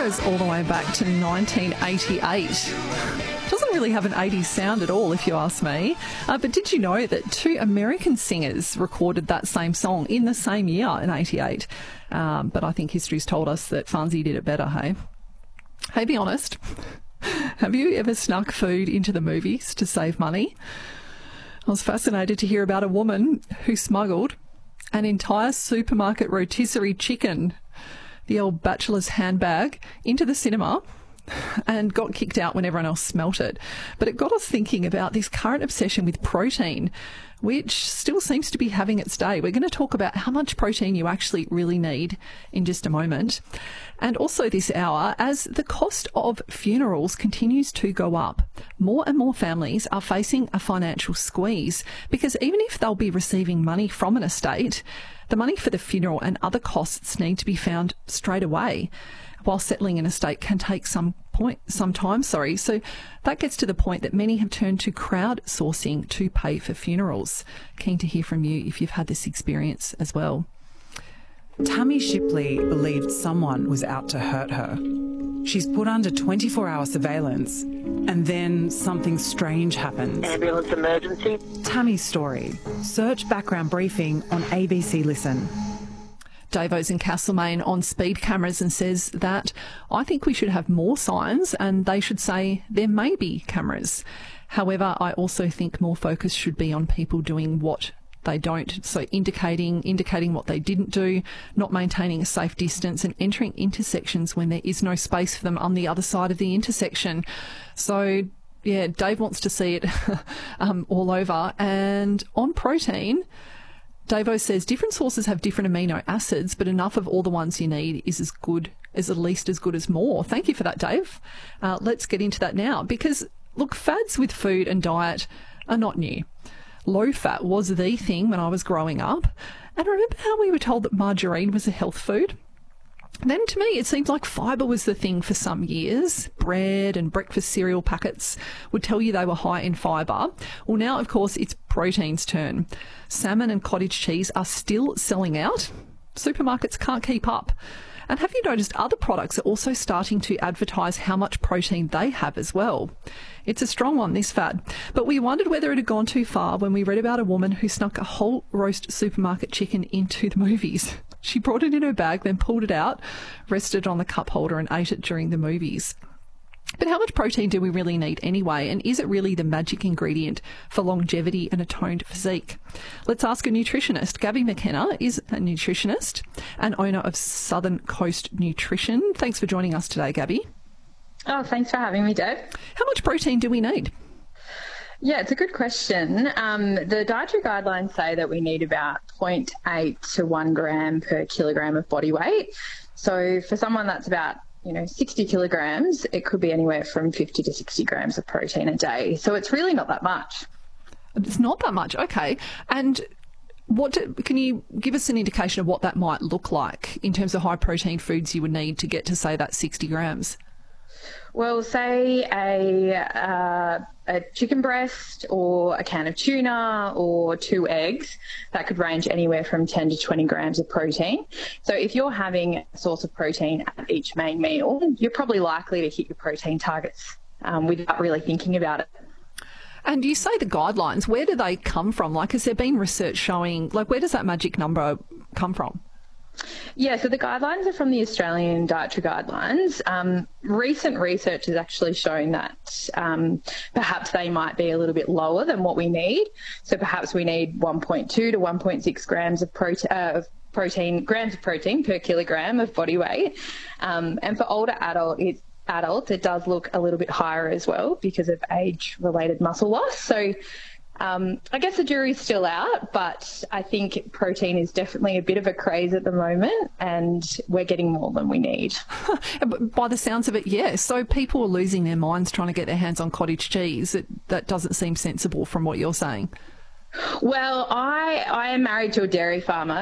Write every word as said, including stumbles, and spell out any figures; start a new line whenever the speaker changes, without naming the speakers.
goes all the way back to nineteen eighty-eight. Doesn't really have an eighties sound at all, if you ask me. Uh, but did you know that two American singers recorded that same song in the same year in eighty-eight? Um, but I think history's told us that Fonzie did it better, hey? Hey, be honest. Have you ever snuck food into the movies to save money? I was fascinated to hear about a woman who smuggled an entire supermarket rotisserie chicken, the old bachelor's handbag, into the cinema and got kicked out when everyone else smelt it. But it got us thinking about this current obsession with protein, which still seems to be having its day. We're going to talk about how much protein you actually really need in just a moment. And also this hour, as the cost of funerals continues to go up, more and more families are facing a financial squeeze because even if they'll be receiving money from an estate, the money for the funeral and other costs need to be found straight away, while settling an estate can take some point, some time, sorry. So that gets to the point that many have turned to crowdsourcing to pay for funerals. Keen to hear from you if you've had this experience as well.
Tammy Shipley believed someone was out to hurt her. She's put under twenty-four hour surveillance, and then something strange happens.
Ambulance emergency.
Tammy's story. Search background briefing on A B C Listen.
Davo's in Castlemaine on speed cameras and says that I think we should have more signs and they should say there may be cameras. However, I also think more focus should be on people doing what they don't. So indicating indicating what they didn't do, not maintaining a safe distance and entering intersections when there is no space for them on the other side of the intersection. So yeah, Dave wants to see it um, all over. And on protein, Davo says different sources have different amino acids, but enough of all the ones you need is as good, is at least as good as more. Thank you for that, Dave. Uh, let's get into that now because, look, fads with food and diet are not new. Low fat was the thing when I was growing up. And remember how we were told that margarine was a health food? Then to me, it seems like fibre was the thing for some years. Bread and breakfast cereal packets would tell you they were high in fibre. Well, now, of course, it's protein's turn. Salmon and cottage cheese are still selling out. Supermarkets can't keep up. And have you noticed other products are also starting to advertise how much protein they have as well? It's a strong one, this fad. But we wondered whether it had gone too far when we read about a woman who snuck a whole roast supermarket chicken into the movies. She brought it in her bag, then pulled it out, rested on the cup holder and ate it during the movies. But how much protein do we really need anyway? And is it really the magic ingredient for longevity and a toned physique? Let's ask a nutritionist. Gabby McKenna is a nutritionist and owner of Southern Coast Nutrition. Thanks for joining us today, Gabby.
Oh, thanks for having me, Deb.
How much protein do we need?
Yeah, it's a good question. Um, the dietary guidelines say that we need about zero point eight to one gram per kilogram of body weight. So for someone that's about, you know, sixty kilograms, it could be anywhere from fifty to sixty grams of protein a day. So it's really not that much.
It's not that much. Okay. And what do, can you give us an indication of what that might look like in terms of high protein foods you would need to get to, say, that sixty grams?
Well, say a, uh, a chicken breast or a can of tuna or two eggs, that could range anywhere from ten to twenty grams of protein. So if you're having a source of protein at each main meal, you're probably likely to hit your protein targets um, without really thinking about it.
And you say the guidelines, where do they come from? Like, has there been research showing, like, where does that magic number come from?
Yeah, so the guidelines are from the Australian Dietary Guidelines. Um, recent research has actually shown that um, perhaps they might be a little bit lower than what we need. So perhaps we need one point two to one point six grams of protein, uh, protein grams of protein per kilogram of body weight. Um, and for older adult, it, adults, it does look a little bit higher as well because of age-related muscle loss. So Um, I guess the jury's still out, but I think protein is definitely a bit of a craze at the moment and we're getting more than we need.
By the sounds of it, yes. So people are losing their minds trying to get their hands on cottage cheese. It, that doesn't seem sensible from what you're saying.
Well, I, I am married to a dairy farmer,